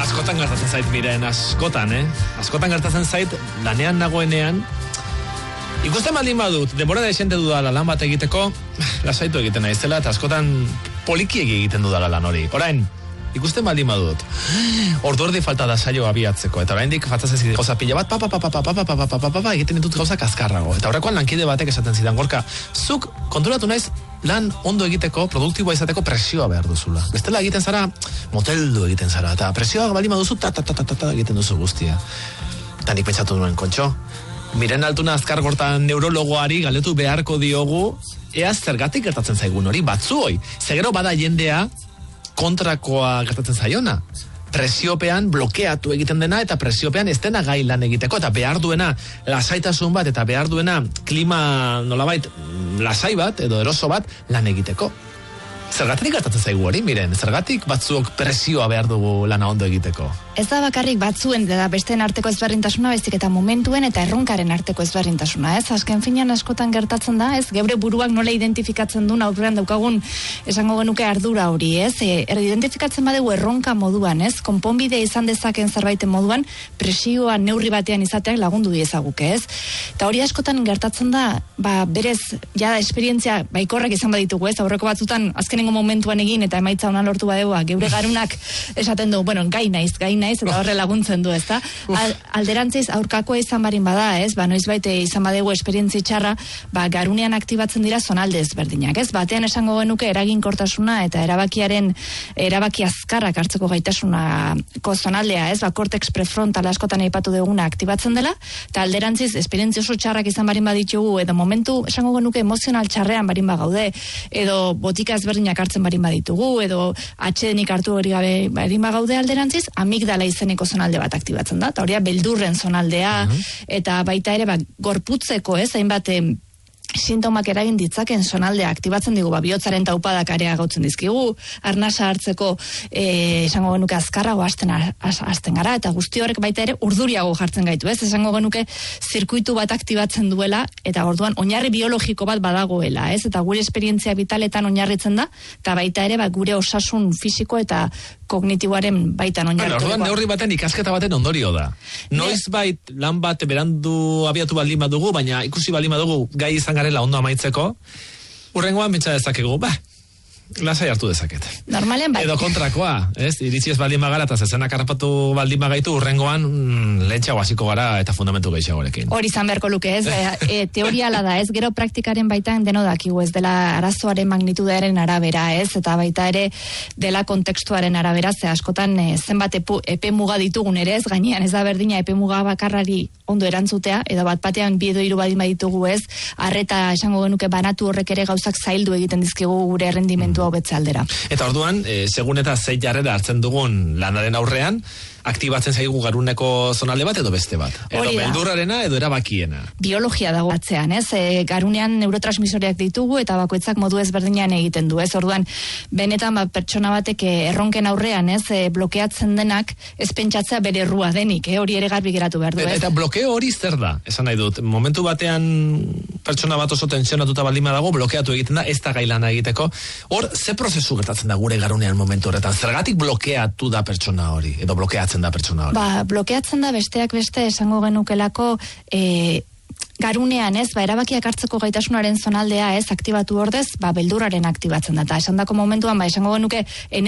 Askotan gertatzen zait, Miren, askotan, Askotan gertatzen zait, lanean nagoenean, ikusten baldin badut, denbora da esente dudala lan bat egiteko, lasaitu egiten naizela, eta askotan polikiegi egiten dudala lan hori. Orain, ikusten baldin badut, ordu falta da saio abiatzeko, eta oraindik fatzatzen gauza pila bat, egiten ditut gauzak azkarrago. Eta horrekoan lankide batek esaten zidan, Gorka, zuk konturatu naiz lan ondo egiteko, produktiboa izateko presioa behar duzula. Bestela egiten zara, moteldu egiten zara, eta presioa baldin baduzu, egiten duzu guztia. Eta nik pentsatu nuen, Kontxo, Miren Altuna Azkargorta neurologoari galdetu beharko diogu, ea zergatik gertatzen zaigun hori, batzuoi. Zegero bada jendea kontrakoa gertatzen zaiona. Presiopean blokeatu egiten dena, eta presiopean ez dena gai lan egiteko, eta behar duena lasaitasun bat, eta behar duena klima nolabait lasai bat, edo eroso bat, lan egiteko. Zergatik gertatzen zaigu hori, Miren? Zergatik batzuok presioa behar dugu lana ondo egiteko? Ez da bakarrik batzuen da besteen arteko ezberdintasuna, baizik eta momentuen eta erronkaren arteko ezberdintasuna, ez? Azken finean askotan gertatzen da, ez? Geure buruak nola identifikatzen duen aurrean daukagun esango genuke ardura hori, ez? Identifikatzen badegu erronka moduan, ez? Konponbide izan dezaken zerbaiten moduan, presioa neurri batean izateak lagundu diezaguke, ez? Eta hori askotan gertatzen da, berez, jada esperientzia baikorrak izan baditugu, ez? Aurreko batzutan azkenengo momentuan egin eta emaitza ona lortu badeu, geure garunak esaten du, bueno, gai naiz, eta horre laguntzen du, ezta? Alderantziz aurkakoa izan barin bada, ez? Noizbait izan badegu esperientzi txarra, garunean aktibatzen dira zonalde ezberdinak, ez? Batean esango genuke eraginkortasuna eta erabaki azkarrak hartzeko gaitasunako zonaldea, ez? Kortex prefrontal askotan aipatu duguna aktibatzen dela, eta alderantziz esperientzi oso txarrak izan barin baditugu, edo momentu esango genuke emozional txarrean barin bagaude, edo botika ezberdinak hartzen barin baditugu, edo atxedenik hartu hori gabe barin bagaude alderantziz, amigdala izeneko zonalde bat aktibatzen da, eta horia beldurren zonaldea, eta baita ere gorputzeko, ez, hainbat sintomak eragin ditzaken zonaldea aktibatzen digu, bihotzaren taupadak areagotzen dizkigu, arnasa hartzeko esango genuke azkarrago hasten gara, eta guzti horrek baita ere urduriago jartzen gaitu, ez? Esango genuke zirkuitu bat aktibatzen duela, eta orduan oinarri biologiko bat badagoela, ez? Eta gure esperientzia vitaletan oinarritzen da, eta baita ere gure osasun fisiko eta kognitiboaren baitan oinarritzen. Orduan neurri baten ikasketa baten ondorio da. Noizbait lan bat berandu abiatu baldin badugu, baina ikusi baldin badugu gai izan garela ondo amaitzeko, urrengoan pentsa dezakegu, lasai hartu dezaket. Normalen bai. Edo kontrakoa, ez? Iritzi ez baldin bagara eta zezenak harrapatu baldin bagaitu, urrengoan lehentxago hasiko gara eta fundamentu gehiagorekin. Hori izan beharko luke, ez? Teoria ala da, ez? Gero praktikaren baitan deno dakigu, ez dela arazoaren magnitudearen arabera, ez? Eta baita ere dela kontekstuaren arabera, ze askotan zenbat epe muga ditugun ere, ez? Gainean ez da berdina epe muga bakarrari ondo erantzutea, edo bat batean bi edo hiru baldin baditugu, ez? Arreta esango genuke banatu horrek ere gauzak zaildu egiten dizkigu gure errendimendu hobetze aldera. Eta orduan, segun eta zei jarrera hartzen dugun lanaren aurrean, aktibatzen zaigu garuneko zonalde bat edo beste bat. Edo beldurrarena edo erabakiena. Biologia dago atzean, ez? Garunean neurotransmisoreak ditugu eta bakoitzak modu ezberdinean egiten du, ez? Orduan, benetan pertsona batek erronken aurrean, ez? Blokeatzen denak ez pentsatzea bere errua denik, hori ere garbi geratu behar du, ez? Eta blokeo hori zer da? Esan nahi dut, momentu batean pertsona bat oso tensionatuta baldin badago, blokeatu egiten da, ez da gailana egiteko. Hor, ze prozesu gertatzen da gure garunean momentu horretan? Zergatik blokeatu da pertsona hori? Edo blokeatzen da pertsona hori? Blokeatzen da besteak beste esango genukelako garunean, ez, erabakiak hartzeko gaitasunaren zonaldea, ez, aktibatu ordez, beldurraren aktibatzen da. Eta esandako momentuan, esango genuke